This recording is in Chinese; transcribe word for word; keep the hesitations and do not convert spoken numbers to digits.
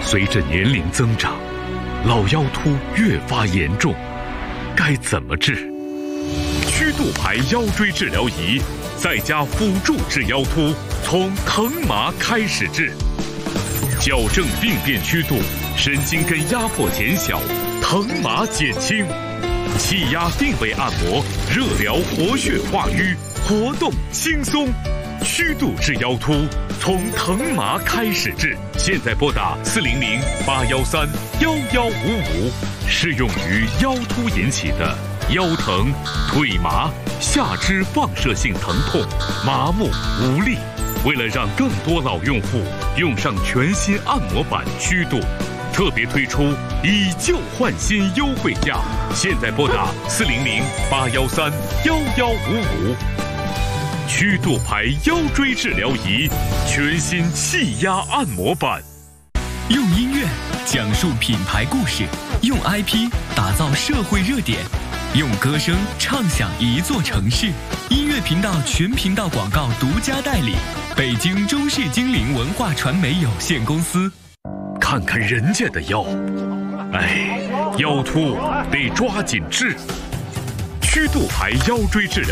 随着年龄增长，老腰突越发严重，该怎么治？曲度牌腰椎治疗仪在家辅助治腰突，从疼麻开始治，矫正病变曲度，神经根压迫减小，疼麻减轻。气压定位按摩，热疗活血化瘀，活动轻松。曲度治腰突，从疼麻开始治。现在拨打四零零八幺三幺幺五五，适用于腰突引起的腰疼、腿麻、下肢放射性疼痛、麻木无力。为了让更多老用户用上全新按摩板曲度，特别推出以旧换新优惠价。现在拨打四零零八幺三幺幺五五。曲度牌腰椎治疗仪，全新气压按摩板。 用音乐讲述品牌故事，用 I P 打造社会热点，用歌声唱响一座城市。音乐频道全频道广告独家代理，北京中视精灵文化传媒有限公司。 看看人家的腰，哎，腰突得抓紧治。曲度牌腰椎治疗